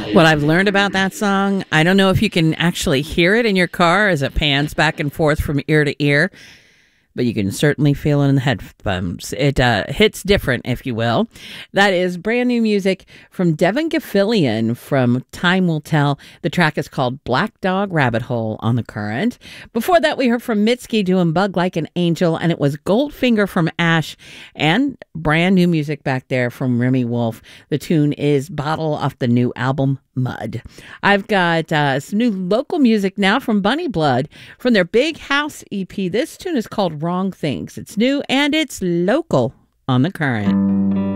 What I've learned about that song, I don't know if you can actually hear it in your car as it pans back and forth from ear to ear, but you can certainly feel it in the headphones. It hits different, if you will. That is brand new music from Devin Gilfillian from Time Will Tell. The track is called Black Dog Rabbit Hole on The Current. Before that, we heard from Mitski doing Bug Like an Angel, and it was Goldfinger from Ash, and brand new music back there from Remy Wolf. The tune is Bottle off the new album Mud. I've got some new local music now from Bunny Blood from their Big House EP. This tune is called Wrong Things. It's new and it's local on The Current.